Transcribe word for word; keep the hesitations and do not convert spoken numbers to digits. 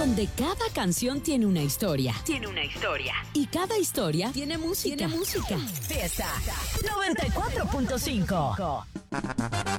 donde cada canción tiene una historia. Tiene una historia. Y cada historia tiene música. Tiene música. Fiesta noventa y cuatro punto cinco.